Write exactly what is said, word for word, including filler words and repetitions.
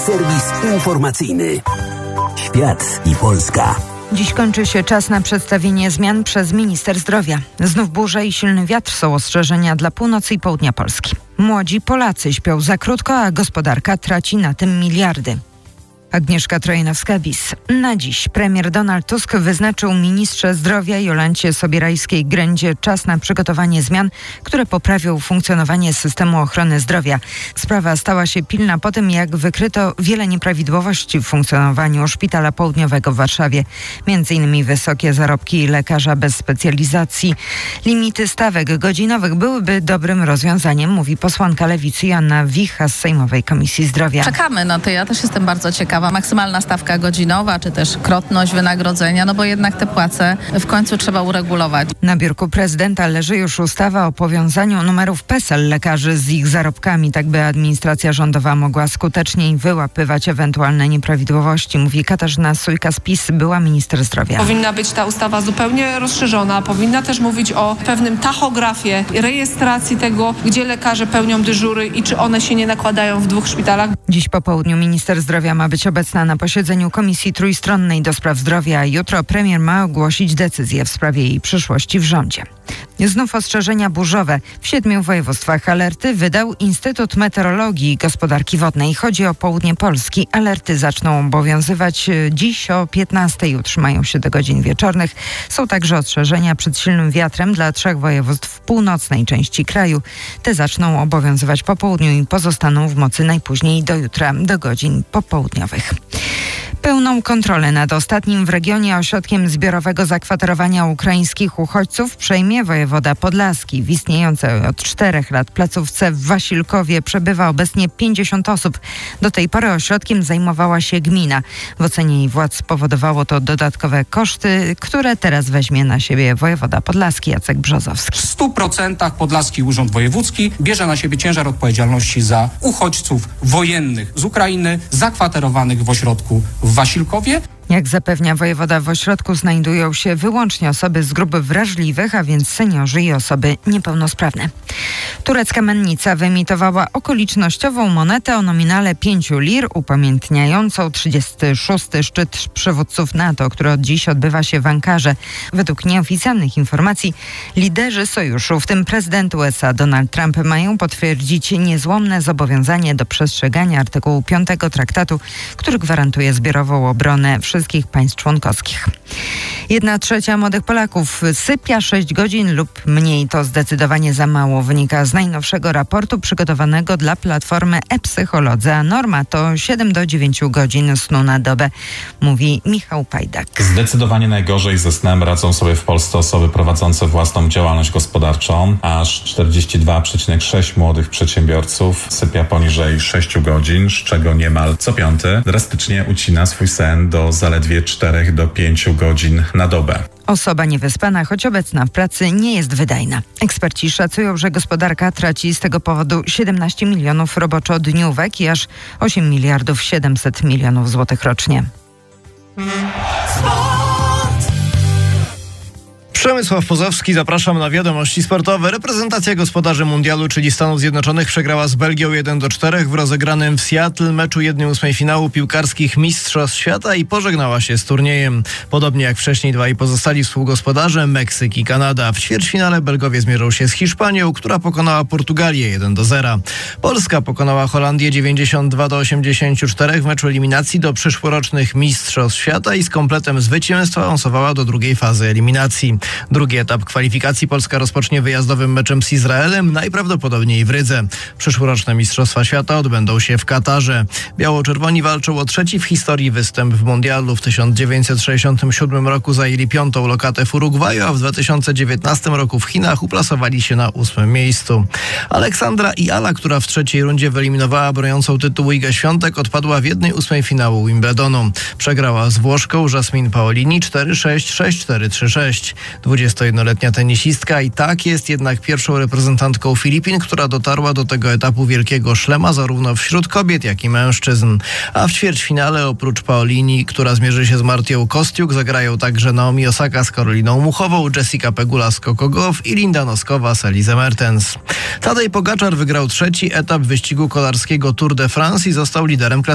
serwis informacyjny. Świat i Polska. Dziś kończy się czas na przedstawienie zmian przez minister zdrowia. Znów burze i silny wiatr są ostrzeżenia dla północy i południa Polski. Młodzi Polacy śpią za krótko, a gospodarka traci na tym miliardy. Agnieszka Trojanowska-Bis. Na dziś premier Donald Tusk wyznaczył ministrze zdrowia Jolancie Sobierajskiej-Grędzie czas na przygotowanie zmian, które poprawią funkcjonowanie systemu ochrony zdrowia. Sprawa stała się pilna po tym, jak wykryto wiele nieprawidłowości w funkcjonowaniu Szpitala Południowego w Warszawie. Między innymi wysokie zarobki lekarza bez specjalizacji. Limity stawek godzinowych byłyby dobrym rozwiązaniem, mówi posłanka Lewicy Joanna Wicha z Sejmowej Komisji Zdrowia. Czekamy na to, ja też jestem bardzo ciekawa. Maksymalna stawka godzinowa, czy też krotność wynagrodzenia, no bo jednak te płace w końcu trzeba uregulować. Na biurku prezydenta leży już ustawa o powiązaniu numerów PESEL lekarzy z ich zarobkami, tak by administracja rządowa mogła skuteczniej wyłapywać ewentualne nieprawidłowości, mówi Katarzyna Sójka z PiS, była minister zdrowia. Powinna być ta ustawa zupełnie rozszerzona, powinna też mówić o pewnym tachografie, rejestracji tego, gdzie lekarze pełnią dyżury i czy one się nie nakładają w dwóch szpitalach. Dziś po południu minister zdrowia ma być obecna na posiedzeniu Komisji Trójstronnej do spraw zdrowia. Jutro premier ma ogłosić decyzję w sprawie jej przyszłości w rządzie. Znów ostrzeżenia burzowe. W siedmiu województwach alerty wydał Instytut Meteorologii i Gospodarki Wodnej. Chodzi o południe Polski. Alerty zaczną obowiązywać dziś o piętnastej. Utrzymają się do godzin wieczornych. Są także ostrzeżenia przed silnym wiatrem dla trzech województw w północnej części kraju. Te zaczną obowiązywać po południu i pozostaną w mocy najpóźniej do jutra, do godzin popołudniowych. Pełną kontrolę nad ostatnim w regionie ośrodkiem zbiorowego zakwaterowania ukraińskich uchodźców przejmie wojewoda podlaski. W istniejącej od czterech lat placówce w Wasilkowie przebywa obecnie pięćdziesiąt osób. Do tej pory ośrodkiem zajmowała się gmina. W ocenie jej władz spowodowało to dodatkowe koszty, które teraz weźmie na siebie wojewoda podlaski Jacek Brzozowski. W stu procentach Podlaski Urząd Wojewódzki bierze na siebie ciężar odpowiedzialności za uchodźców wojennych z Ukrainy zakwaterowanych w ośrodku w Wasilkowie. Jak zapewnia wojewoda, w ośrodku znajdują się wyłącznie osoby z grup wrażliwych, a więc seniorzy i osoby niepełnosprawne. Turecka mennica wyemitowała okolicznościową monetę o nominale pięciu lir, upamiętniającą trzydziesty szósty szczyt przywódców NATO, który od dziś odbywa się w Ankarze. Według nieoficjalnych informacji liderzy sojuszu, w tym prezydent U S A Donald Trump, mają potwierdzić niezłomne zobowiązanie do przestrzegania artykułu piątego traktatu, który gwarantuje zbiorową obronę wszystkich państw członkowskich. Jedna trzecia młodych Polaków sypia sześć godzin lub mniej. To zdecydowanie za mało, wynika z najnowszego raportu przygotowanego dla platformy e-Psycholodzy, a norma to siedem do dziewięciu godzin snu na dobę, mówi Michał Pajdak. Zdecydowanie najgorzej ze snem radzą sobie w Polsce osoby prowadzące własną działalność gospodarczą. Aż czterdzieści dwa przecinek sześć młodych przedsiębiorców sypia poniżej sześciu godzin, z czego niemal co piąty drastycznie ucina swój sen do zaledwie czterech do pięciu godzin na dobę. Osoba niewyspana, choć obecna w pracy, nie jest wydajna. Eksperci szacują, że gospodarka traci z tego powodu siedemnaście milionów roboczo-dniówek i aż osiem miliardów siedemset milionów złotych rocznie. Przemysław Pozowski, zapraszam na wiadomości sportowe. Reprezentacja gospodarzy mundialu, czyli Stanów Zjednoczonych, przegrała z Belgią jeden do czterech w rozegranym w Seattle meczu jednej ósmej finału piłkarskich Mistrzostw Świata i pożegnała się z turniejem. Podobnie jak wcześniej dwaj pozostali współgospodarze, Meksyk i Kanada. W ćwierćfinale Belgowie zmierzą się z Hiszpanią, która pokonała Portugalię jeden do zera. Polska pokonała Holandię dziewięćdziesiąt dwa do osiemdziesięciu czterech w meczu eliminacji do przyszłorocznych Mistrzostw Świata i z kompletem zwycięstwa awansowała do drugiej fazy eliminacji. Drugi etap kwalifikacji Polska rozpocznie wyjazdowym meczem z Izraelem, najprawdopodobniej w Rydze. Przyszłoroczne Mistrzostwa Świata odbędą się w Katarze. Biało-czerwoni walczą o trzeci w historii występ w mundialu. W tysiąc dziewięćset sześćdziesiątym siódmym roku zajęli piątą lokatę w Urugwaju, a w dwa tysiące dziewiętnastym roku w Chinach uplasowali się na ósmym miejscu. Aleksandra i Ala, która w trzeciej rundzie wyeliminowała broniącą tytułu Igę Świątek, odpadła w jednej ósmej finału Wimbledonu. Przegrała z Włoszką Jasmine Paolini cztery sześć, sześć cztery, trzy sześć. dwudziestojednoletnia tenisistka i tak jest jednak pierwszą reprezentantką Filipin, która dotarła do tego etapu wielkiego szlema zarówno wśród kobiet, jak i mężczyzn. A w ćwierćfinale oprócz Paolini, która zmierzy się z Martią Kostiuk, zagrają także Naomi Osaka z Karoliną Muchową, Jessica Pegula z Coco Gauff i Linda Noskowa z Elizę Mertens. Tadej Pogaczar wygrał trzeci etap wyścigu kolarskiego Tour de France i został liderem klasyfikacji.